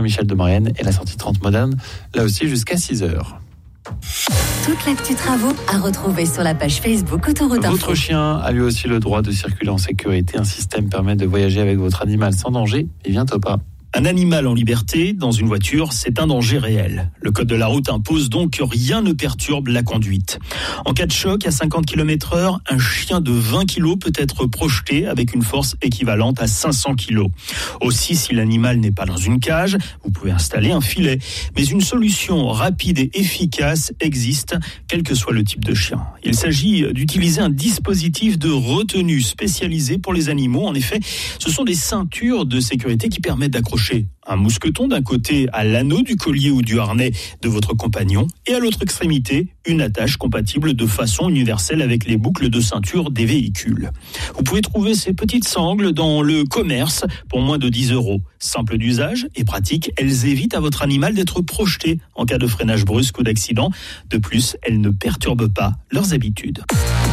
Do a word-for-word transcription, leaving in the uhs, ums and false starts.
Saint-Michel-de-Maurienne et la sortie trente moderne, là aussi jusqu'à six heures. Toute l'actu travaux à retrouver sur la page Facebook Autoroute Info. Votre chien a lui aussi le droit de circuler en sécurité. Un système permet de voyager avec votre animal sans danger. Il vient au pas. Un animal en liberté dans une voiture, c'est un danger réel. Le code de la route impose donc que rien ne perturbe la conduite. En cas de choc à cinquante kilomètres heure, un chien de vingt kilos peut être projeté avec une force équivalente à cinq cents kilos. Aussi, si l'animal n'est pas dans une cage, vous pouvez installer un filet. Mais une solution rapide et efficace existe, quel que soit le type de chien. Il s'agit d'utiliser un dispositif de retenue spécialisé pour les animaux. En effet, ce sont des ceintures de sécurité qui permettent d'accrocher un mousqueton d'un côté à l'anneau du collier ou du harnais de votre compagnon et à l'autre extrémité, une attache compatible de façon universelle avec les boucles de ceinture des véhicules. Vous pouvez trouver ces petites sangles dans le commerce pour moins de dix euros. Simple d'usage et pratique, elles évitent à votre animal d'être projeté en cas de freinage brusque ou d'accident. De plus, elles ne perturbent pas leurs habitudes.